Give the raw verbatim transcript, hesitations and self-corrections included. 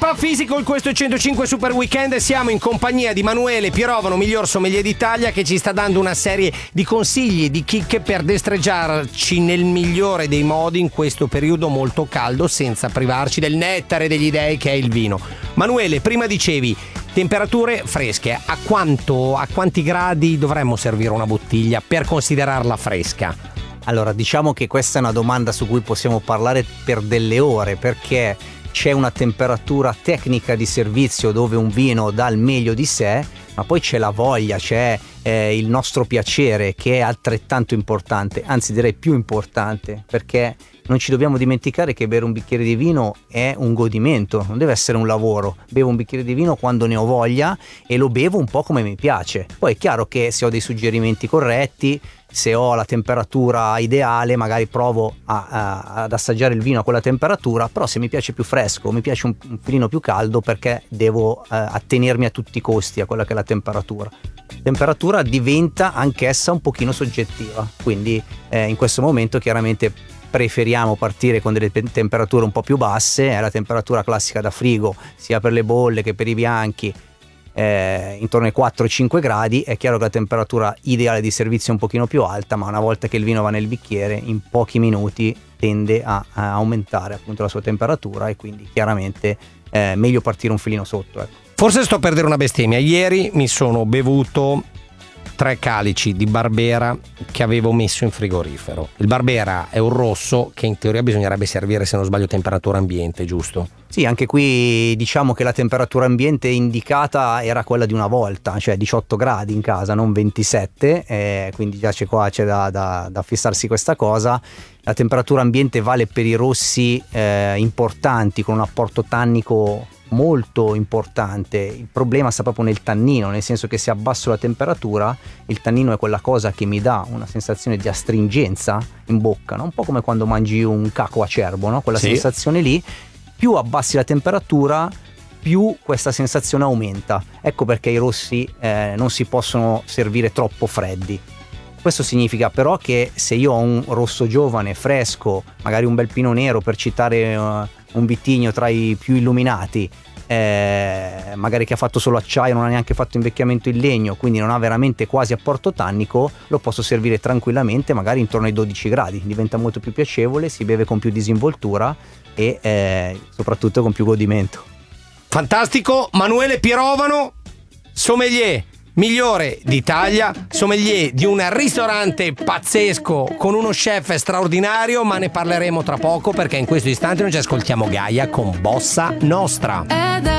Pub Physical, questo è centocinque Super Weekend e siamo in compagnia di Manuele Pirovano, miglior sommelier d'Italia, che ci sta dando una serie di consigli, di chicche per destreggiarci nel migliore dei modi in questo periodo molto caldo senza privarci del nettare degli dei che è il vino. Manuele, prima dicevi temperature fresche, a quanto, a quanti gradi dovremmo servire una bottiglia per considerarla fresca? Allora, diciamo che questa è una domanda su cui possiamo parlare per delle ore, perché c'è una temperatura tecnica di servizio dove un vino dà il meglio di sé, ma poi c'è la voglia, c'è eh, il nostro piacere, che è altrettanto importante, anzi direi più importante, perché non ci dobbiamo dimenticare che bere un bicchiere di vino è un godimento, non deve essere un lavoro. Bevo un bicchiere di vino quando ne ho voglia e lo bevo un po' come mi piace. Poi è chiaro che se ho dei suggerimenti corretti, se ho la temperatura ideale, magari provo a, a, ad assaggiare il vino a quella temperatura, però se mi piace più fresco, mi piace un, un filino più caldo, perché devo eh, attenermi a tutti i costi a quella che è la temperatura. Temperatura diventa anch'essa un pochino soggettiva, quindi eh, in questo momento chiaramente preferiamo partire con delle temperature un po' più basse, è la temperatura classica da frigo sia per le bolle che per i bianchi, eh, intorno ai quattro cinque gradi. È chiaro che la temperatura ideale di servizio è un pochino più alta, ma una volta che il vino va nel bicchiere in pochi minuti tende a, a aumentare appunto la sua temperatura, e quindi chiaramente è eh, meglio partire un filino sotto, ecco. Forse sto per dire una bestemmia, ieri mi sono bevuto tre calici di Barbera che avevo messo in frigorifero. Il Barbera è un rosso che in teoria bisognerebbe servire, se non sbaglio, temperatura ambiente, giusto? Sì, anche qui diciamo che la temperatura ambiente indicata era quella di una volta, cioè diciotto gradi in casa, non ventisette, eh, quindi già c'è qua c'è da, da, da fissarsi questa cosa. La temperatura ambiente vale per i rossi eh, importanti, con un apporto tannico molto importante. Il problema sta proprio nel tannino, nel senso che se abbasso la temperatura, il tannino è quella cosa che mi dà una sensazione di astringenza in bocca, no? Un po' come quando mangi un caco acerbo, no? Quella sì. sensazione lì, più abbassi la temperatura più questa sensazione aumenta. Ecco perché i rossi eh, non si possono servire troppo freddi. Questo significa però che se io ho un rosso giovane, fresco, magari un bel pino nero, per citare uh, un vitigno tra i più illuminati, eh, magari che ha fatto solo acciaio, non ha neanche fatto invecchiamento in legno, quindi non ha veramente quasi apporto tannico, lo posso servire tranquillamente, magari intorno ai dodici gradi. Diventa molto più piacevole, si beve con più disinvoltura e eh, soprattutto con più godimento. Fantastico. Manuele Pirovano, sommelier migliore d'Italia, sommelier di un ristorante pazzesco con uno chef straordinario, ma ne parleremo tra poco, perché in questo istante noi ci ascoltiamo Gaia con Bossa Nostra.